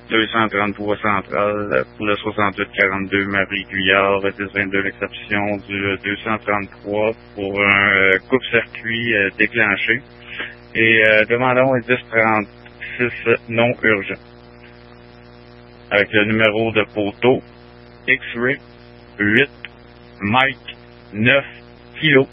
233 centrale pour le 6842 Marie-Guyard, 1022 l'exception du 233 pour un coupe-circuit déclenché. Et demandons 1036 non urgent. Avec le numéro de poteau X-Ray 8 Mike 9 Kilo.